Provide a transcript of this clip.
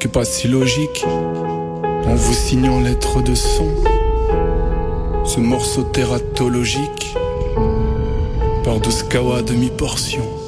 que pas si logique, en vous signant lettre de son, ce morceau tératologique, par 12 kawa à demi-portion.